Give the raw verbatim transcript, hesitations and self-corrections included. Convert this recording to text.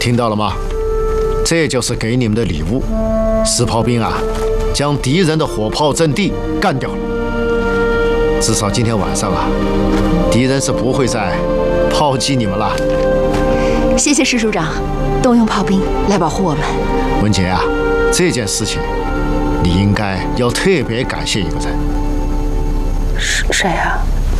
听到了吗？这就是给你们的礼物。石炮兵啊，将敌人的火炮阵地干掉了。至少今天晚上啊，敌人是不会再炮击你们了。 谢谢石署长，动用炮兵来保护我们。 文杰啊，这件事情你应该要特别感谢一个人。 是谁啊？